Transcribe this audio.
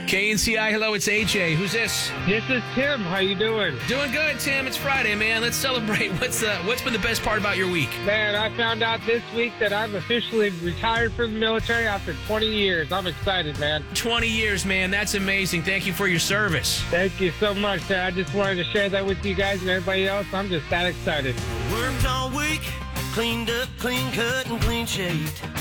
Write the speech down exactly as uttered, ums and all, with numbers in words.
K N C I, hello, it's A J. Who's this? This is Tim. How you doing? Doing good, Tim. It's Friday, man. Let's celebrate. What's uh, what's been the best part about your week? Man, I found out this week that I'm officially retired from the military after twenty years. I'm excited, man. twenty years, man. That's amazing. Thank you for your service. Thank you so much. sir. I just wanted to share that with you guys and everybody else. I'm just that excited. Worked all week, cleaned up, clean cut, and clean shaved.